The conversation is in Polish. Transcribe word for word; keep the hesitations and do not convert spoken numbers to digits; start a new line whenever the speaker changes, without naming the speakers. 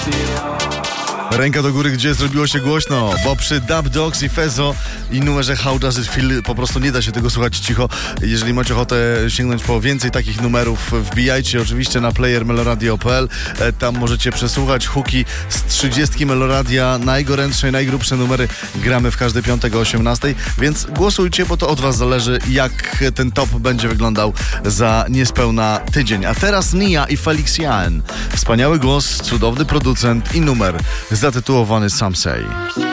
Ręka do góry, gdzie zrobiło się głośno, bo przy Dub Dogs i Fezo i numerze How Does It Feel po prostu nie da się tego słuchać cicho. Jeżeli macie ochotę sięgnąć po więcej takich numerów, wbijajcie oczywiście na player meloradio kropka p l. Tam możecie przesłuchać hooki z trzydziestki Meloradia, najgorętsze, najgrubsze numery gramy w każdy piątek o osiemnastej, więc głosujcie, bo to od was zależy, jak ten top będzie wyglądał za niespełna tydzień. A teraz Nia i Felix Jaehn. Wspaniały głos, cudowny producent i numer zatytułowany Some Say.